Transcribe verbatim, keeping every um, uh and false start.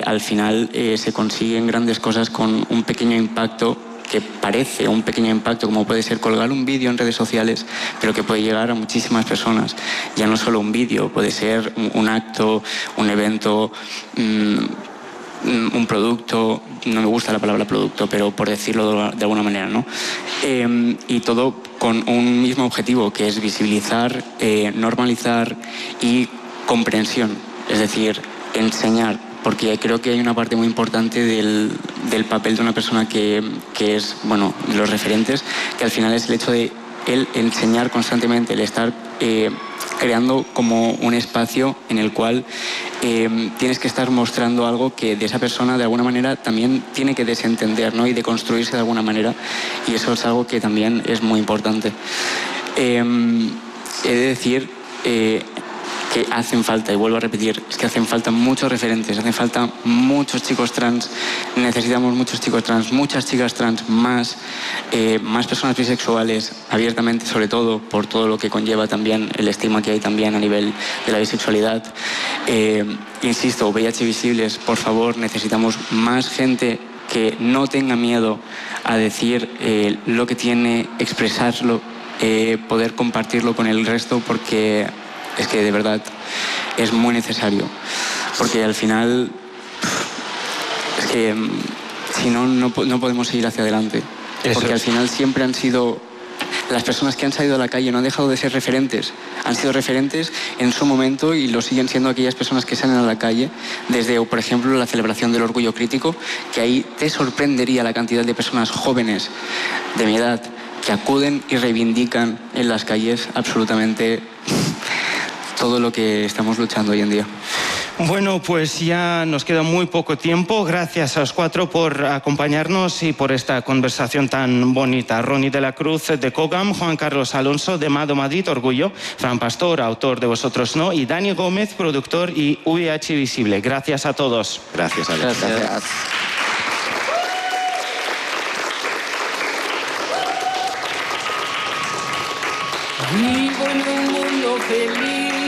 al final eh, se consiguen grandes cosas con un pequeño impacto, que parece un pequeño impacto, como puede ser colgar un vídeo en redes sociales, pero que puede llegar a muchísimas personas. Ya no solo un vídeo, puede ser un, un acto, un evento, mmm, un producto, no me gusta la palabra producto, pero por decirlo de alguna manera, ¿no? Eh, y todo con un mismo objetivo, que es visibilizar, eh, normalizar y comprensión, es decir, enseñar, porque creo que hay una parte muy importante del, del papel de una persona que, que es, bueno, los referentes, que al final es el hecho de el enseñar constantemente, el estar eh, creando como un espacio en el cual eh, tienes que estar mostrando algo que de esa persona de alguna manera también tiene que desentender, ¿no? Y de construirse de alguna manera, y eso es algo que también es muy importante. Eh, he de decir eh, que hacen falta, y vuelvo a repetir, es que hacen falta muchos referentes, hacen falta muchos chicos trans, necesitamos muchos chicos trans, muchas chicas trans, más, eh, más personas bisexuales, abiertamente, sobre todo, por todo lo que conlleva también el estigma que hay también a nivel de la bisexualidad. Eh, insisto, V I H visibles, por favor, necesitamos más gente que no tenga miedo a decir eh, lo que tiene, expresarlo, eh, poder compartirlo con el resto, porque es que de verdad es muy necesario, porque al final es que si no, no, no podemos seguir hacia adelante. Eso porque es. Al final siempre han sido las personas que han salido a la calle, no han dejado de ser referentes, han sido referentes en su momento y lo siguen siendo aquellas personas que salen a la calle, desde, por ejemplo, la celebración del orgullo crítico, que ahí te sorprendería la cantidad de personas jóvenes de mi edad que acuden y reivindican en las calles absolutamente todo lo que estamos luchando hoy en día. Bueno, pues ya nos queda muy poco tiempo. Gracias a los cuatro por acompañarnos y por esta conversación tan bonita. Ronnie de la Cruz de COGAM, Juan Carlos Alonso de Mado Madrid Orgullo, Fran Pastor, autor de Vosotros No, y Dani Gómez, productor y V I H Visible. Gracias a todos. Gracias, Alex. Gracias. Gracias. Vivo en un mundo feliz.